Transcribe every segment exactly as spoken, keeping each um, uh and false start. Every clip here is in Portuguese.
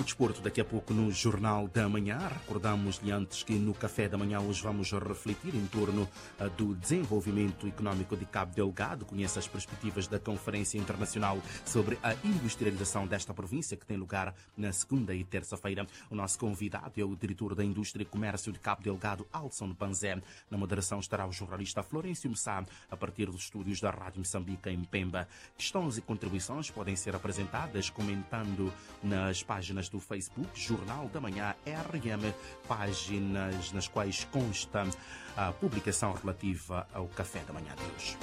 desporto daqui a pouco no Jornal da Manhã. Recordamos-lhe antes que no Café da Manhã hoje vamos refletir em torno uh, do desenvolvimento econômico de Cabo Delgado. Conheça as perspectivas da Conferência Internacional sobre a industrialização desta província, que tem lugar na segunda e terça-feira. O nosso convidado é o diretor da Indústria e Comércio de Cabo Delgado, Alson Panzé. Na moderação estará o jornalista Florencio Messá, a partir dos estúdios da Rádio Moçambique em Pemba. Questões e contribuições podem ser apresentadas comentando nas páginas do Facebook Jornal da Manhã R M, páginas nas quais consta a publicação relativa ao Café da Manhã de hoje.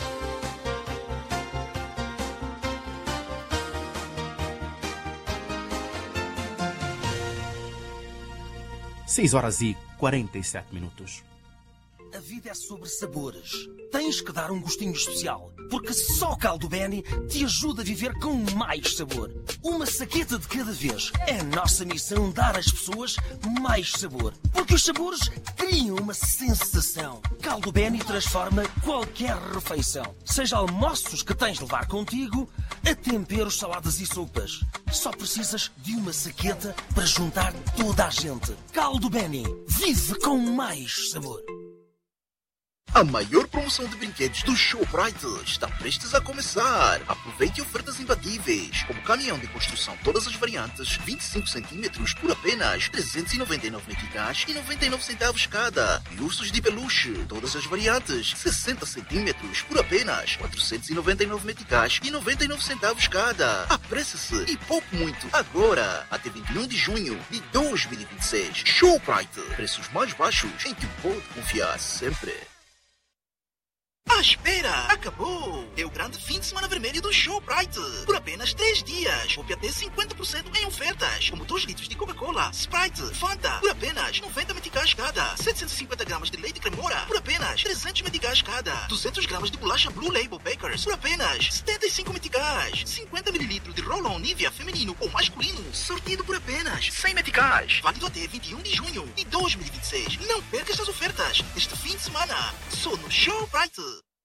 seis horas e quarenta e sete minutos. A vida é sobre sabores. Tens que dar um gostinho especial, porque só Caldo Beni te ajuda a viver com mais sabor. Uma saqueta de cada vez. É nossa missão dar às pessoas mais sabor, porque os sabores criam uma sensação. Caldo Beni transforma qualquer refeição, seja almoços que tens de levar contigo, a temperos, saladas e sopas. Só precisas de uma saqueta para juntar toda a gente. Caldo Beni, vive com mais sabor. A maior promoção de brinquedos do Shoprite está prestes a começar. Aproveite ofertas imbatíveis, como caminhão de construção todas as variantes, vinte e cinco centímetros por apenas trezentos e noventa e nove meticais e noventa e nove centavos cada. E ursos de peluche, todas as variantes, sessenta centímetros por apenas quatrocentos e noventa e nove meticais e noventa e nove centavos cada. Apresse-se e pouco muito agora, até vinte e um de junho de dois mil e vinte e seis. Shoprite, preços mais baixos em que pode confiar sempre. Ah, espera! Acabou! É o grande fim de semana vermelho do Shoprite. Por apenas três dias. Poupe até cinquenta por cento em ofertas. Como dois litros de Coca-Cola, Sprite, Fanta. Por apenas noventa meticais cada. setecentos e cinquenta gramas de leite cremora. Por apenas trezentos meticais cada. duzentos gramas de bolacha Blue Label Bakers. Por apenas setenta e cinco meticais. cinquenta mililitros de Roll-On Nivea feminino ou masculino. Sortido por apenas cem meticais. Válido até vinte e um de junho de dois mil e vinte e seis. Não perca estas ofertas. Este fim de semana. Só no Shoprite.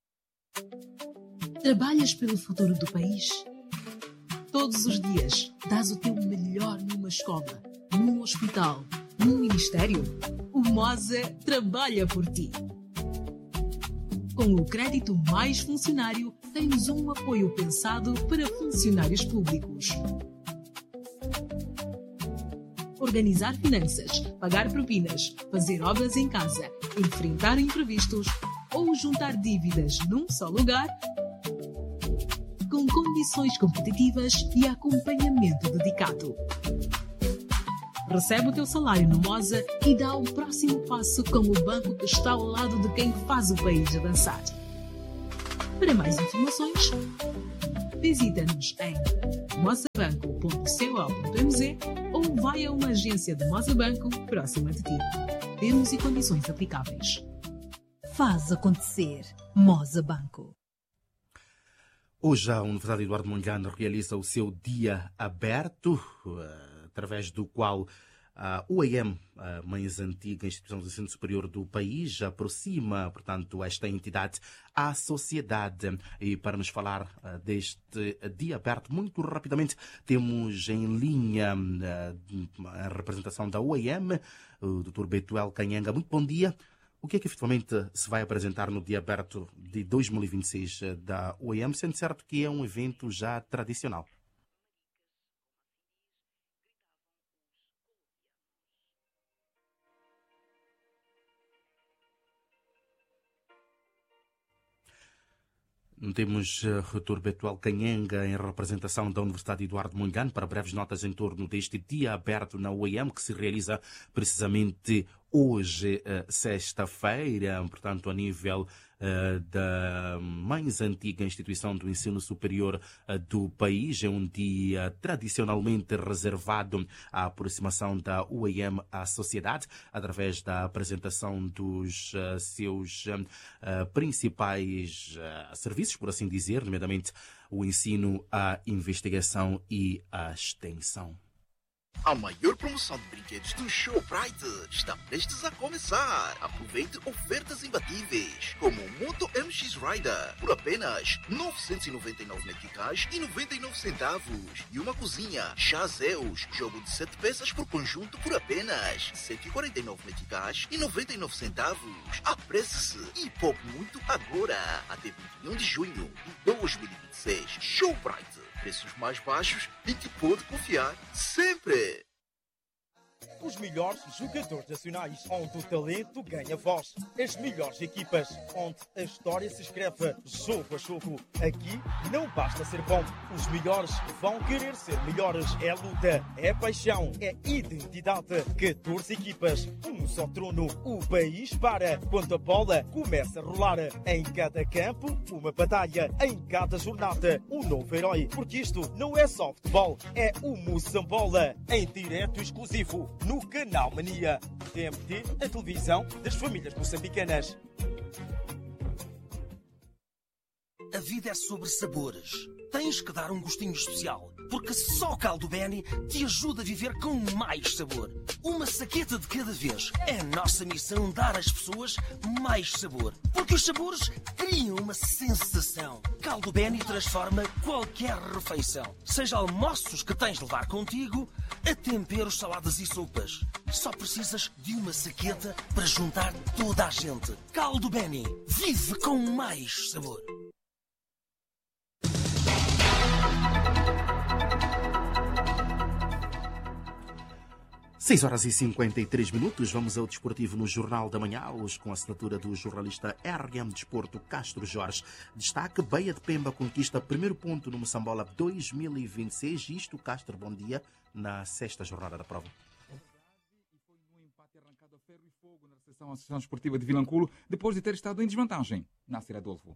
Trabalhas pelo futuro do país? Todos os dias dás o teu melhor numa escola, num hospital, num ministério? O Moza trabalha por ti. Com o crédito Mais Funcionário, tens um apoio pensado para funcionários públicos. Organizar finanças, pagar propinas, fazer obras em casa, enfrentar imprevistos ou juntar dívidas num só lugar, com condições competitivas e acompanhamento dedicado. Recebe o teu salário no Moza e dá o próximo passo com o banco que está ao lado de quem faz o país avançar. Para mais informações, visita-nos em mozabanco ponto co ponto m z ou vai a uma agência de Moza Banco próxima de ti. Termos e condições aplicáveis. Faz acontecer. Moza Banco. Hoje a Universidade Eduardo Mondlane realiza o seu dia aberto, uh, através do qual a U E M, a mais antiga instituição de ensino superior do país, aproxima, portanto, esta entidade à sociedade. E para nos falar uh, deste dia aberto, muito rapidamente, temos em linha uh, a representação da U E M, o doutor Betuel Canhenga. Muito bom dia. O que é que efetivamente se vai apresentar no dia aberto de dois mil e vinte e seis da U E M, sendo certo que é um evento já tradicional? Temos uh, o doutor Betuel Canhenga em representação da Universidade Eduardo Mondlane para breves notas em torno deste dia aberto na U E M, que se realiza precisamente hoje, uh, sexta-feira, portanto, a nível uh, da mais antiga instituição do ensino superior uh, do país. É um dia tradicionalmente reservado à aproximação da U E M à sociedade, através da apresentação dos uh, seus uh, principais uh, serviços, por assim dizer, nomeadamente o ensino, a investigação e a extensão. A maior promoção de brinquedos do Shoprite está prestes a começar. Aproveite ofertas imbatíveis, como o Moto M X Rider por apenas novecentos e noventa e nove meticais e noventa e nove centavos. E uma cozinha Chazeus, jogo de sete peças por conjunto por apenas cento e quarenta e nove meticais e noventa e nove centavos. Apresse-se e poupe muito agora, até vinte e um de junho de dois mil e vinte e seis. Shoprite. Preços mais baixos e que pode confiar sempre. Os melhores jogadores nacionais, onde o talento ganha voz. As melhores equipas, onde a história se escreve jogo a jogo. Aqui não basta ser bom. Os melhores vão querer ser melhores. É luta, é paixão, é identidade. catorze equipas, um só trono. O país para quando a bola começa a rolar. Em cada campo, uma batalha. Em cada jornada, um novo herói. Porque isto não é só futebol, é o Moçambola. Em direto exclusivo, no Canal Mania. T M T, a televisão das famílias moçambicanas. A vida é sobre sabores. Tens que dar um gostinho especial, porque só Caldo Beni te ajuda a viver com mais sabor. Uma saqueta de cada vez. É nossa missão dar às pessoas mais sabor, porque os sabores criam uma sensação. Caldo Beni transforma qualquer refeição, seja almoços que tens de levar contigo, a temperos, saladas e sopas. Só precisas de uma saqueta para juntar toda a gente. Caldo Beni. Vive com mais sabor. seis horas e cinquenta e três minutos, vamos ao desportivo no Jornal da Manhã, hoje com a assinatura do jornalista R M Desporto Castro Jorge. Destaque: Baía de Pemba conquista primeiro ponto no Moçambola dois mil e vinte e seis. Isto, Castro, bom dia, na sexta jornada da prova. E foi um empate arrancado a ferro e fogo na recepção à Associação Desportiva de Vilanculo, depois de ter estado em desvantagem. Nasser Adolfo.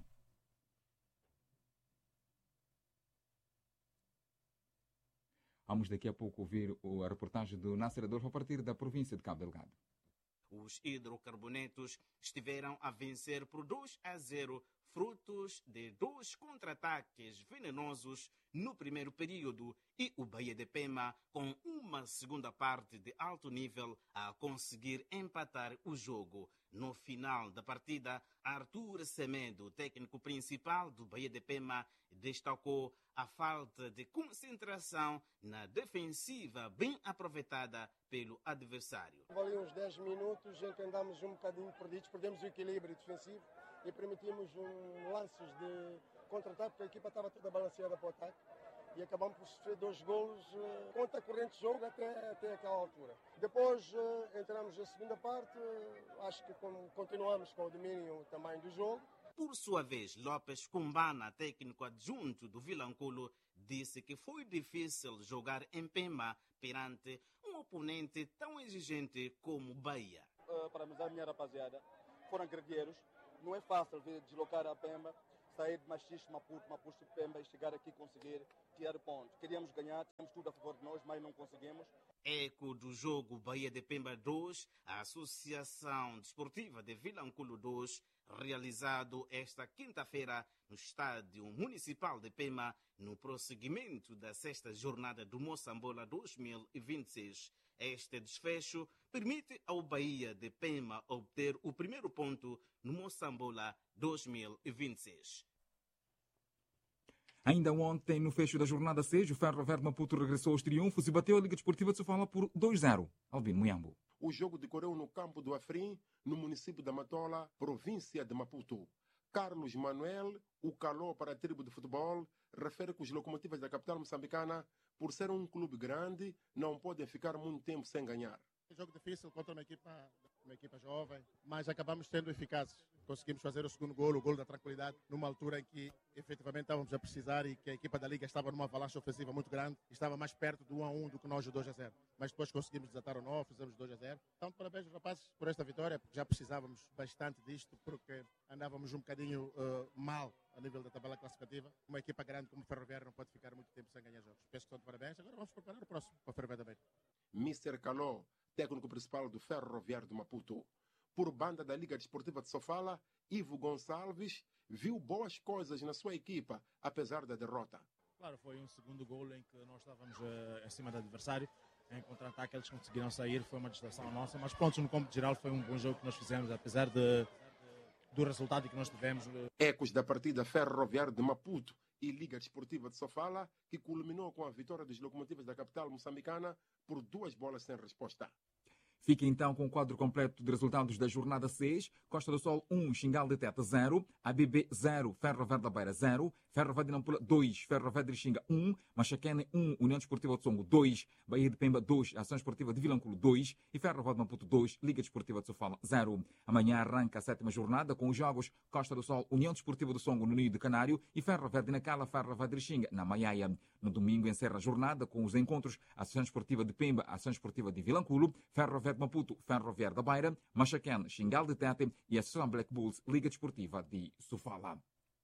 Vamos daqui a pouco ouvir a reportagem do Nasser Adolfo a partir da província de Cabo Delgado. Os hidrocarbonetos estiveram a vencer por dois a zero, frutos de dois contra-ataques venenosos no primeiro período, e o Baía de Pemba com uma segunda parte de alto nível a conseguir empatar o jogo. No final da partida, Arthur Semedo, técnico principal do Baía de Pemba, destacou a falta de concentração na defensiva bem aproveitada pelo adversário. Houve ali uns dez minutos em que andámos um bocadinho perdidos, perdemos o equilíbrio defensivo e permitimos um lances de contra-ataque, porque a equipa estava toda balanceada para o ataque e acabamos por sofrer dois golos uh, contra a corrente de jogo até, até aquela altura. Depois uh, entramos na segunda parte, uh, acho que continuamos com o domínio também do jogo. Por sua vez, Lopes Kumbana, técnico adjunto do Vilanculo, disse que foi difícil jogar em Pemba perante um oponente tão exigente como Bahia. Uh, para a minha rapaziada, foram guerreiros. Não é fácil vir deslocar a Pemba, sair de Machiste, Maputo, Maputo, Pemba e chegar aqui e conseguir tirar pontos. Queríamos ganhar, temos tudo a favor de nós, mas não conseguimos. Eco do jogo Baía de Pemba dois, a Associação Desportiva de Vilanculo dois, realizado esta quinta-feira no Estádio Municipal de Pemba, no prosseguimento da sexta jornada do Moçambola dois mil e vinte e seis. Este desfecho permite ao Baía de Pemba obter o primeiro ponto no Moçambola dois mil e vinte e seis. Ainda ontem, no fecho da jornada seis, o Ferroviário de Maputo regressou aos triunfos e bateu a Liga Desportiva de Sofala por dois a zero. Albino Muyambo. O jogo decorreu no campo do Afrim, no município da Matola, província de Maputo. Carlos Manuel, o calor para a tribo de futebol, refere que os locomotivas da capital moçambicana, por ser um clube grande, não podem ficar muito tempo sem ganhar. Um jogo difícil contra uma equipa, uma equipa jovem, mas acabamos sendo eficazes. Conseguimos fazer o segundo golo, o golo da tranquilidade, numa altura em que efetivamente estávamos a precisar e que a equipa da Liga estava numa avalanche ofensiva muito grande, estava mais perto do um a um do que nós o dois a zero. Mas depois conseguimos desatar o nó, fizemos dois a zero. Então, parabéns aos rapazes por esta vitória, porque já precisávamos bastante disto, porque andávamos um bocadinho uh, mal a nível da tabela classificativa. Uma equipa grande como o Ferroviário não pode ficar muito tempo sem ganhar jogos. Penso que estão de parabéns. Agora vamos preparar o próximo para o Ferroviário também. mister Caló, técnico principal do Ferroviário de Maputo. Por banda da Liga Desportiva de Sofala, Ivo Gonçalves viu boas coisas na sua equipa, apesar da derrota. Claro, foi um segundo golo em que nós estávamos uh, acima do adversário. em contra-ataque eles conseguiram sair, foi uma distração nossa, mas pronto, no campo geral foi um bom jogo que nós fizemos, apesar de, do resultado que nós tivemos. Ecos da partida Ferroviário de Maputo e Liga Desportiva de Sofala, que culminou com a vitória dos Locomotivas da capital moçambicana por duas bolas sem resposta. Fica então com o quadro completo de resultados da jornada seis. Costa do Sol um, Xingal de Teta zero, A B B zero, Ferro Velho da Beira zero, Ferro Velho de Nampula dois, Ferro Velho de Xinga um, Machaquene um, União Desportiva de Songo dois, Bahia de Pemba dois, Ação Esportiva de Vilanculo dois e Ferro Velho de Maputo dois, Liga Desportiva de Sofala zero. Amanhã arranca a sétima jornada com os jogos Costa do Sol, União Desportiva do Songo no Ninho de Canário e Ferro Velho de Nacala, Ferro Velho de Xinga na Maiaia. No domingo encerra a jornada com os encontros Ação Esportiva de Pemba, Ação Esportiva de Vilanculo, Ferro Velho de Maputo, Ferro Velho da Beira, Machaquene, Xingal de Tete e a Associação Black Bulls, Liga Desportiva de Sofala.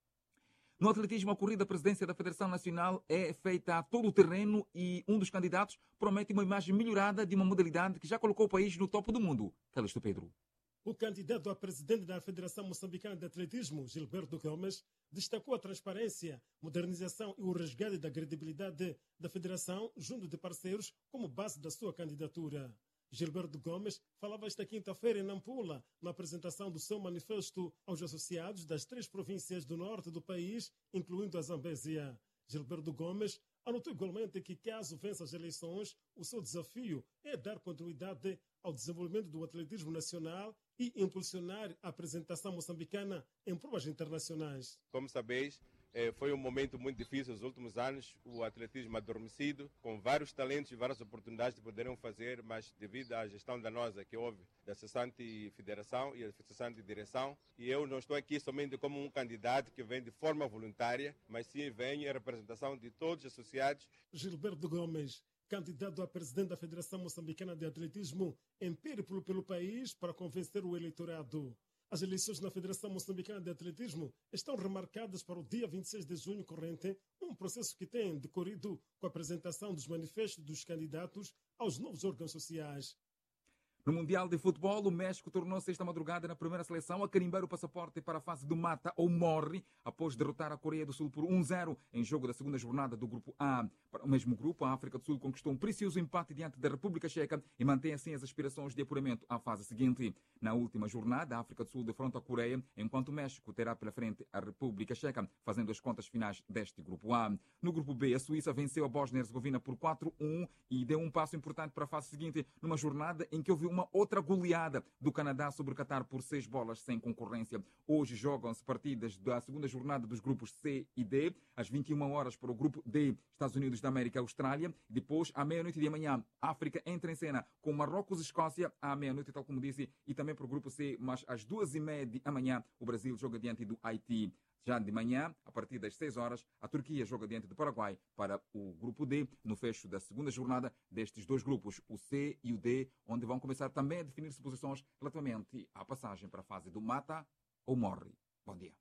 No atletismo, a corrida à presidência da Federação Nacional é feita a todo o terreno e um dos candidatos promete uma imagem melhorada de uma modalidade que já colocou o país no topo do mundo. Calixto Pedro. O candidato a presidente da Federação Moçambicana de Atletismo, Gilberto Gomes, destacou a transparência, modernização e o resgate da credibilidade da Federação junto de parceiros como base da sua candidatura. Gilberto Gomes falava esta quinta-feira em Nampula, na apresentação do seu manifesto aos associados das três províncias do norte do país, incluindo a Zambésia. Gilberto Gomes anotou igualmente que, caso vença as eleições, o seu desafio é dar continuidade ao desenvolvimento do atletismo nacional e impulsionar a apresentação moçambicana em provas internacionais. Como sabeis, foi um momento muito difícil nos últimos anos, o atletismo adormecido, com vários talentos e várias oportunidades que poderiam fazer, mas devido à gestão danosa que houve da cessante federação e da cessante direção, e eu não estou aqui somente como um candidato que vem de forma voluntária, mas sim vem em representação de todos os associados. Gilberto Gomes, candidato a presidente da Federação Moçambicana de Atletismo, em périplo pelo país para convencer o eleitorado. As eleições na Federação Moçambicana de Atletismo estão remarcadas para o dia vinte e seis de junho corrente, um processo que tem decorrido com a apresentação dos manifestos dos candidatos aos novos órgãos sociais. No Mundial de Futebol, o México tornou-se esta madrugada na primeira seleção a carimbar o passaporte para a fase do mata ou morre, após derrotar a Coreia do Sul por um a zero em jogo da segunda jornada do Grupo A. Para o mesmo grupo, a África do Sul conquistou um precioso empate diante da República Checa e mantém assim as aspirações de apuramento à fase seguinte. Na última jornada, a África do Sul defronta a Coreia, enquanto o México terá pela frente a República Checa, fazendo as contas finais deste Grupo A. No Grupo B, a Suíça venceu a Bósnia-Herzegovina por quatro a um e deu um passo importante para a fase seguinte, numa jornada em que houve uma outra goleada do Canadá sobre o Catar por seis bolas sem concorrência. Hoje jogam-se partidas da segunda jornada dos grupos C e D, às vinte e uma horas para o grupo D, Estados Unidos da América e Austrália. Depois, à meia-noite de amanhã, a África entra em cena com Marrocos e Escócia, à meia-noite, tal como disse, e também para o grupo C, mas às duas e meia de amanhã, o Brasil joga diante do Haiti. Já de manhã, a partir das seis horas, a Turquia joga diante do Paraguai para o grupo D, no fecho da segunda jornada destes dois grupos, o C e o D, onde vão começar também a definir-se posições relativamente à passagem para a fase do mata ou morre. Bom dia.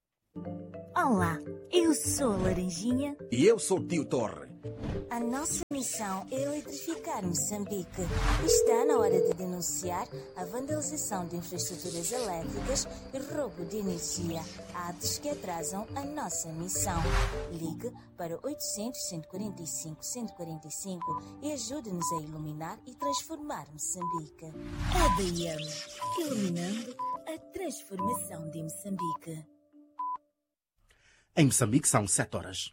Olá, eu sou a Laranjinha. E eu sou o Tio Torre. A nossa missão é eletrificar Moçambique. Está na hora de denunciar a vandalização de infraestruturas elétricas e roubo de energia, atos que atrasam a nossa missão. Ligue para oitocentos, cento e quarenta e cinco, cento e quarenta e cinco e ajude-nos a iluminar e transformar Moçambique. A B M, iluminando a transformação de Moçambique. Em Moçambique são sete horas.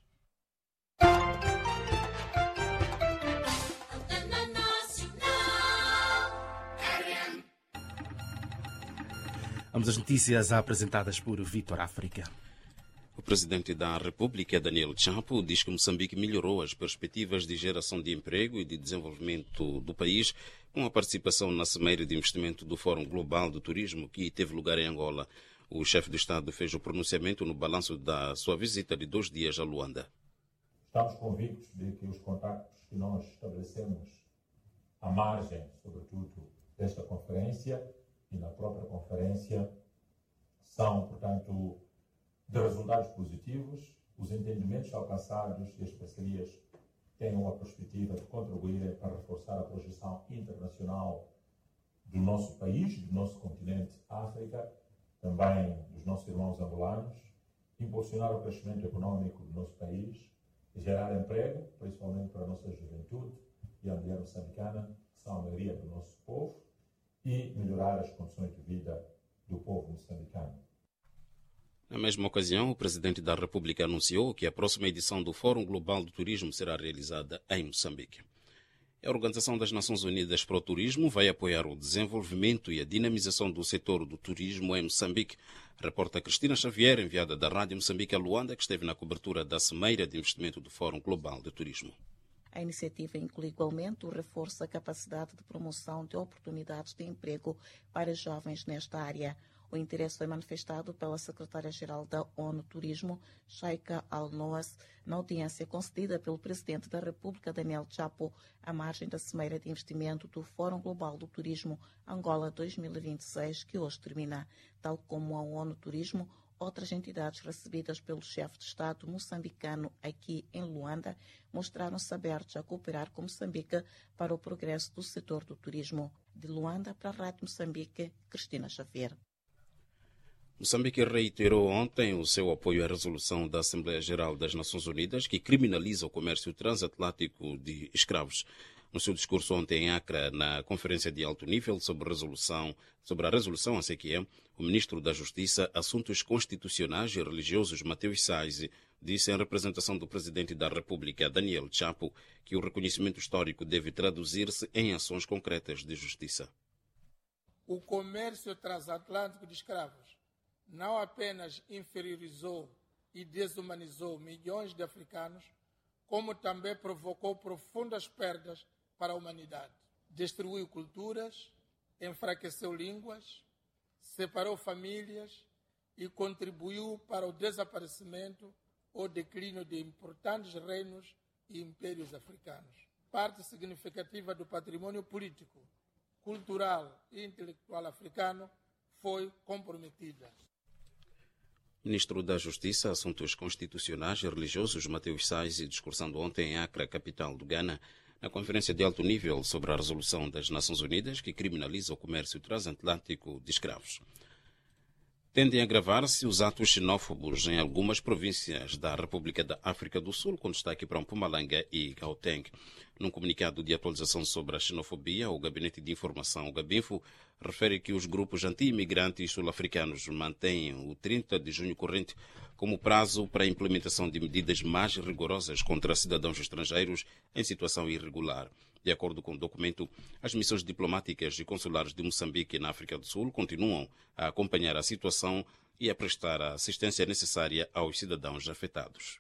Vamos às notícias apresentadas por Vítor África. O presidente da República, Daniel Chapo, diz que Moçambique melhorou as perspectivas de geração de emprego e de desenvolvimento do país com a participação na Cimeira de Investimento do Fórum Global do Turismo, que teve lugar em Angola. O chefe do Estado fez o pronunciamento no balanço da sua visita de dois dias a Luanda. Estamos convictos de que os contactos que nós estabelecemos à margem, sobretudo, desta conferência e na própria conferência são, portanto, de resultados positivos. Os entendimentos alcançados e as parcerias têm uma perspectiva de contribuírem para reforçar a projeção internacional do nosso país, do nosso continente África, também dos nossos irmãos angolanos, impulsionar o crescimento econômico do nosso país, gerar emprego, principalmente para a nossa juventude, e a mulher moçambicana, que são a maioria do nosso povo, e melhorar as condições de vida do povo moçambicano. Na mesma ocasião, o Presidente da República anunciou que a próxima edição do Fórum Global do Turismo será realizada em Moçambique. A Organização das Nações Unidas para o Turismo vai apoiar o desenvolvimento e a dinamização do setor do turismo em Moçambique, reporta Cristina Xavier, enviada da Rádio Moçambique a Luanda, que esteve na cobertura da Cimeira de Investimento do Fórum Global de Turismo. A iniciativa inclui igualmente o reforço da capacidade de promoção de oportunidades de emprego para jovens nesta área. O interesse foi manifestado pela secretária-geral da ONU Turismo, Sheikha Al-Noas, na audiência concedida pelo Presidente da República, Daniel Chapo, à margem da Cimeira de Investimento do Fórum Global do Turismo Angola dois mil e vinte e seis, que hoje termina. Tal como a ONU Turismo, outras entidades recebidas pelo chefe de Estado moçambicano aqui em Luanda mostraram-se abertos a cooperar com Moçambique para o progresso do setor do turismo. De Luanda para a Rádio Moçambique, Cristina Xavier. Moçambique reiterou ontem o seu apoio à resolução da Assembleia Geral das Nações Unidas que criminaliza o comércio transatlântico de escravos. No seu discurso ontem em Acra, na conferência de alto nível sobre a resolução, sobre a resolução, assim que é, o ministro da Justiça, Assuntos Constitucionais e Religiosos, Mateus Sais, disse em representação do presidente da República, Daniel Chapo, que o reconhecimento histórico deve traduzir-se em ações concretas de justiça. O comércio transatlântico de escravos não apenas inferiorizou e desumanizou milhões de africanos, como também provocou profundas perdas para a humanidade. Destruiu culturas, enfraqueceu línguas, separou famílias e contribuiu para o desaparecimento ou declínio de importantes reinos e impérios africanos. Parte significativa do patrimônio político, cultural e intelectual africano foi comprometida. Ministro da Justiça, Assuntos Constitucionais e Religiosos, Mateus Sais, discursando ontem em Acra, capital do Ghana, na conferência de alto nível sobre a resolução das Nações Unidas que criminaliza o comércio transatlântico de escravos. Tendem a agravar-se os atos xenófobos em algumas províncias da República da África do Sul, com destaque para Mpumalanga e Gauteng. Num comunicado de atualização sobre a xenofobia, o Gabinete de Informação, o Gabinfo, refere que os grupos anti-imigrantes sul-africanos mantêm o trinta de junho corrente como prazo para a implementação de medidas mais rigorosas contra cidadãos estrangeiros em situação irregular. De acordo com o documento, as missões diplomáticas e consulares de Moçambique na África do Sul continuam a acompanhar a situação e a prestar a assistência necessária aos cidadãos afetados.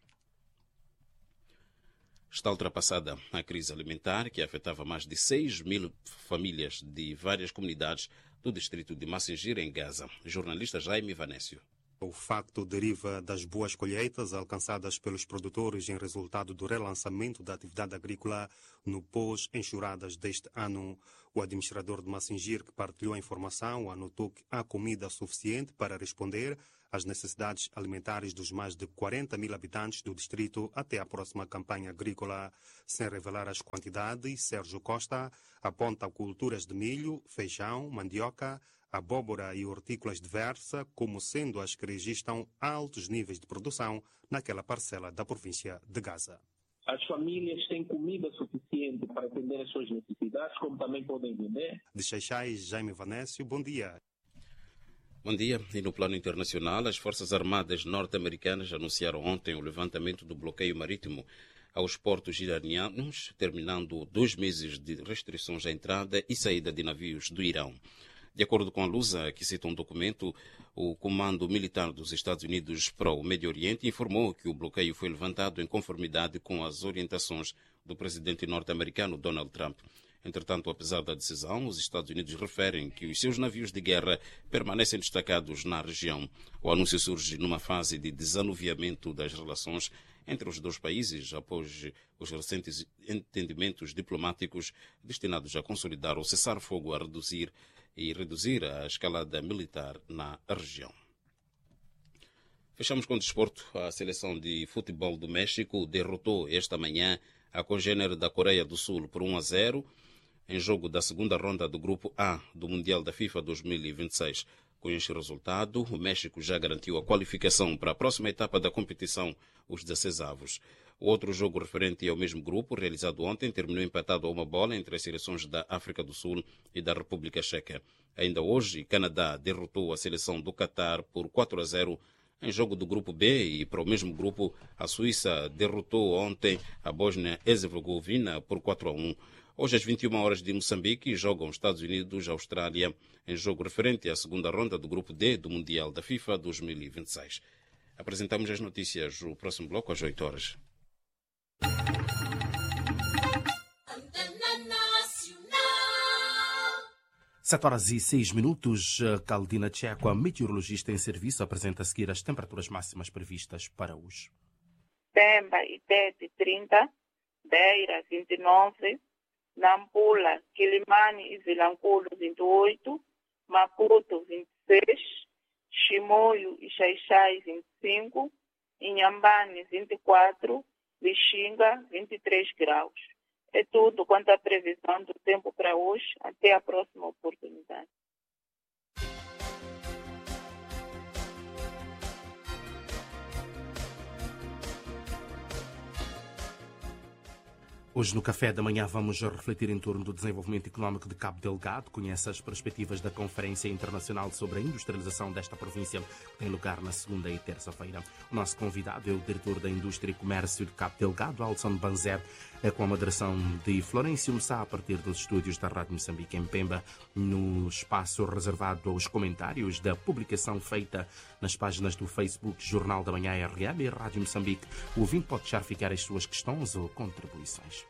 Está ultrapassada a crise alimentar que afetava mais de seis mil famílias de várias comunidades do distrito de Massingir, em Gaza. Jornalista Jaime Vanécio. O facto deriva das boas colheitas alcançadas pelos produtores em resultado do relançamento da atividade agrícola no pós-enxurradas deste ano. O administrador de Massingir, que partilhou a informação, anotou que há comida suficiente para responder às necessidades alimentares dos mais de quarenta mil habitantes do distrito até a próxima campanha agrícola. Sem revelar as quantidades, Sérgio Costa aponta culturas de milho, feijão, mandioca, abóbora e hortícolas diversas como sendo as que registram altos níveis de produção naquela parcela da província de Gaza. As famílias têm comida suficiente para atender as suas necessidades, como também podem vender. De Xaixai, Jaime Vanécio, bom dia. Bom dia. E no plano internacional, as Forças Armadas norte-americanas anunciaram ontem o levantamento do bloqueio marítimo aos portos iranianos, terminando dois meses de restrições à entrada e saída de navios do Irão. De acordo com a Lusa, que cita um documento, o Comando Militar dos Estados Unidos para o Médio Oriente informou que o bloqueio foi levantado em conformidade com as orientações do presidente norte-americano Donald Trump. Entretanto, apesar da decisão, os Estados Unidos referem que os seus navios de guerra permanecem destacados na região. O anúncio surge numa fase de desanuviamento das relações entre os dois países após os recentes entendimentos diplomáticos destinados a consolidar o cessar-fogo a reduzir e reduzir a escalada militar na região. Fechamos com o desporto. A seleção de futebol do México derrotou esta manhã a congênere da Coreia do Sul por um a zero em jogo da segunda ronda do Grupo A do Mundial da FIFA dois mil e vinte e seis. Com este resultado, o México já garantiu a qualificação para a próxima etapa da competição, os dezesseis avos. O outro jogo referente ao mesmo grupo, realizado ontem, terminou empatado a uma bola entre as seleções da África do Sul e da República Checa. Ainda hoje, Canadá derrotou a seleção do Catar por quatro a zero em jogo do grupo B, e para o mesmo grupo, a Suíça derrotou ontem a Bósnia-Herzegovina por quatro a um. Hoje, às vinte e uma horas de Moçambique, jogam Estados Unidos e Austrália em jogo referente à segunda ronda do grupo D do Mundial da FIFA dois mil e vinte e seis. Apresentamos as notícias no próximo bloco às oito horas. sete horas e seis minutos. Caldina Tcheco, a meteorologista em serviço, apresenta a seguir as temperaturas máximas previstas para hoje. Pemba e Tete, trinta. Beira, vinte e nove. Nampula, Quilimane e Vilanculo, vinte e oito. Maputo, vinte e seis. Chimoio e Xaixai, vinte e cinco. Inhambane, vinte e quatro. Lixinga, vinte e três graus. É tudo quanto à previsão do tempo para hoje. Até a próxima oportunidade. Hoje no Café da Manhã vamos refletir em torno do desenvolvimento económico de Cabo Delgado. Conhece as perspectivas da Conferência Internacional sobre a Industrialização desta província, que tem lugar na segunda e terça-feira. O nosso convidado é o diretor da Indústria e Comércio de Cabo Delgado, Alson Banzer, é com a moderação de Florencio Moussa, a partir dos estúdios da Rádio Moçambique em Pemba, no espaço reservado aos comentários da publicação feita nas páginas do Facebook Jornal da Manhã R M e Rádio Moçambique. O ouvinte pode deixar ficar as suas questões ou contribuições.